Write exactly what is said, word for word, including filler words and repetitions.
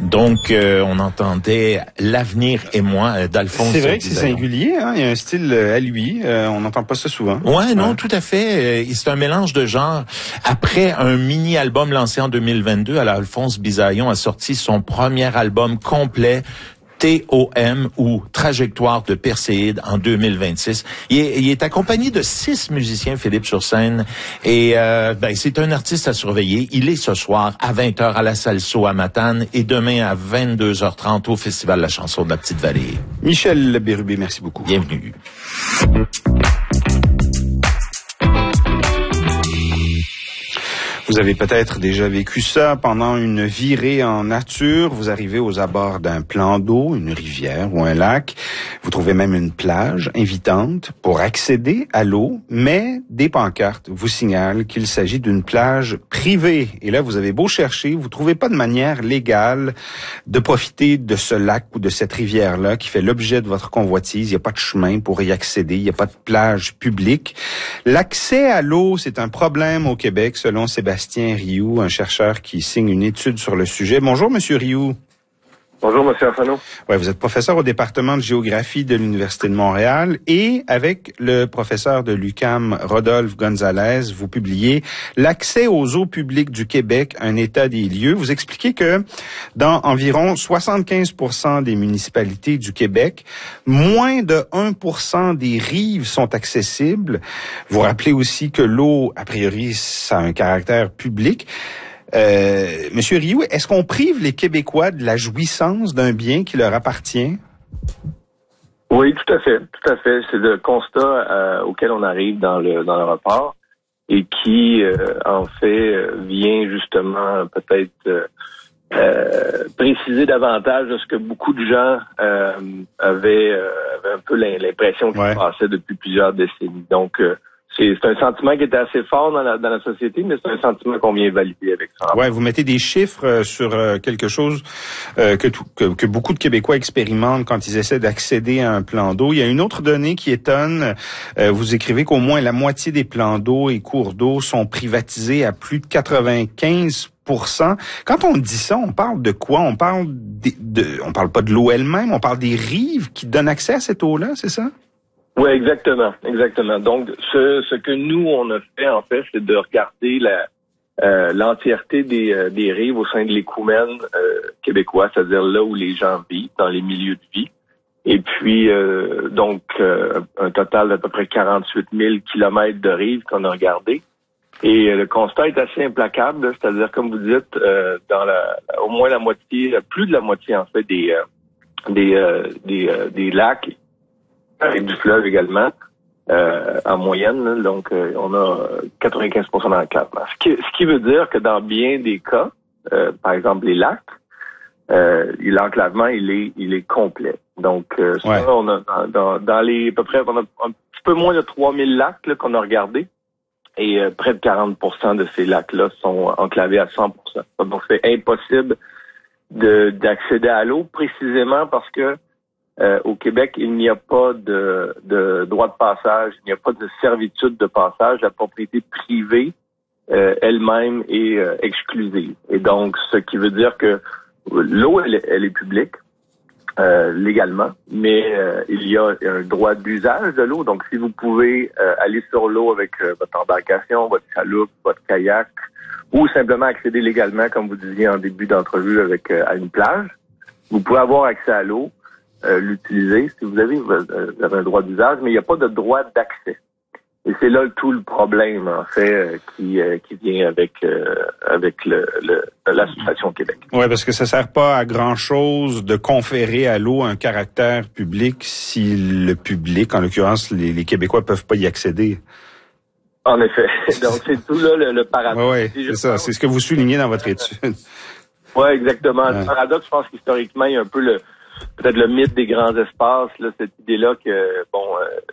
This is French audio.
Donc, euh, on entendait « L'avenir et moi » d'Alphonse. C'est vrai que c'est singulier, hein? Il y a un style à lui. Euh, on n'entend pas ça souvent. Ouais, non, ouais. Tout à fait. C'est un mélange de genres. Après un mini-album lancé en deux mille vingt-deux, alors Alphonse Bisaillon a sorti son premier album complet, T O M ou Trajectoire de Perséide en deux mille vingt-six. Il est, il est accompagné de six musiciens, Philippe, sur scène. Et euh, ben, c'est un artiste à surveiller. Il est ce soir à vingt heures à la Salso à Matane et demain à vingt-deux heures trente au Festival de la chanson de la Petite-Vallée. Michel Bérubé, merci beaucoup. Bienvenue. Vous avez peut-être déjà vécu ça pendant une virée en nature. Vous arrivez aux abords d'un plan d'eau, une rivière ou un lac. Vous trouvez même une plage invitante pour accéder à l'eau, mais des pancartes vous signalent qu'il s'agit d'une plage privée. Et là, vous avez beau chercher, vous trouvez pas de manière légale de profiter de ce lac ou de cette rivière-là qui fait l'objet de votre convoitise. Il n'y a pas de chemin pour y accéder. Il n'y a pas de plage publique. L'accès à l'eau, c'est un problème au Québec, selon Sébastien Sébastien Rioux, un chercheur qui signe une étude sur le sujet. Bonjour, Monsieur Rioux. Bonjour, Monsieur Arsenault. Ouais, vous êtes professeur au département de géographie de l'Université de Montréal et avec le professeur de l'U Q A M, Rodolphe Gonzalez, vous publiez L'accès aux eaux publiques du Québec, un état des lieux. Vous expliquez que dans environ soixante-quinze pour cent des municipalités du Québec, moins de un pour cent des rives sont accessibles. Vous rappelez aussi que l'eau, a priori, ça a un caractère public. Euh, Monsieur Rioux, est-ce qu'on prive les Québécois de la jouissance d'un bien qui leur appartient? Oui, tout à fait, tout à fait. C'est le constat euh, auquel on arrive dans le dans le rapport et qui, euh, en fait, vient justement peut-être euh, euh, préciser davantage de ce que beaucoup de gens euh, avaient, euh, avaient un peu l'impression qu'il ouais. se passait depuis plusieurs décennies. Donc, euh, C'est, c'est un sentiment qui était assez fort dans la, dans la société, mais c'est un sentiment qu'on vient valider avec ça. Ouais, vous mettez des chiffres euh, sur euh, quelque chose euh, que, tout, que que beaucoup de Québécois expérimentent quand ils essaient d'accéder à un plan d'eau. Il y a une autre donnée qui étonne. Euh, vous écrivez qu'au moins la moitié des plans d'eau et cours d'eau sont privatisés à plus de quatre-vingt-quinze pour cent. Quand on dit ça, on parle de quoi? On parle de, de on parle pas de l'eau elle-même, on parle des rives qui donnent accès à cette eau-là, c'est ça? Oui, exactement, exactement. Donc, ce, ce que nous, on a fait, en fait, c'est de regarder la, euh, l'entièreté des, euh, des rives au sein de l'écoumène euh, québécois, c'est-à-dire là où les gens vivent, dans les milieux de vie. Et puis, euh, donc, euh, un total d'à peu près quarante-huit mille kilomètres de rives qu'on a regardé. Et euh, le constat est assez implacable, là, c'est-à-dire, comme vous dites, euh, dans la, au moins la moitié, plus de la moitié, en fait, des, euh, des, euh, des, euh, des lacs avec du fleuve également, euh, en moyenne. Là, donc, euh, on a quatre-vingt-quinze pour cent d'enclavement. Ce qui, ce qui veut dire que dans bien des cas, euh, par exemple les lacs, euh, l'enclavement, il est il est complet. Donc, euh, ça, ouais. on a dans, dans les à peu près, on a un petit peu moins de trois mille lacs là, qu'on a regardé, et euh, près de quarante pour cent de ces lacs-là sont enclavés à cent pour cent. Donc, c'est impossible de d'accéder à l'eau, précisément parce que Euh, au Québec, il n'y a pas de, de droit de passage, il n'y a pas de servitude de passage. La propriété privée euh, elle-même est euh, exclusive. Et donc, ce qui veut dire que l'eau, elle, elle est publique euh, légalement, mais euh, il y a un droit d'usage de l'eau. Donc, si vous pouvez euh, aller sur l'eau avec euh, votre embarcation, votre chaloupe, votre kayak, ou simplement accéder légalement, comme vous disiez en début d'entrevue, avec euh, à une plage, vous pouvez avoir accès à l'eau. Euh, l'utiliser. Si vous avez, vous avez un droit d'usage, mais il n'y a pas de droit d'accès. Et c'est là tout le problème, en fait, euh, qui euh, qui vient avec euh, avec le, le l'association Québec. Oui, parce que ça sert pas à grand-chose de conférer à l'eau un caractère public si le public, en l'occurrence les, les Québécois, peuvent pas y accéder. En effet. Donc c'est tout là le, le paradoxe. Oui, ouais, c'est ça. C'est ce que vous soulignez dans votre étude. Oui, exactement. Ouais. Le paradoxe, je pense qu'historiquement, il y a un peu le peut-être le mythe des grands espaces, là, cette idée-là que bon, euh,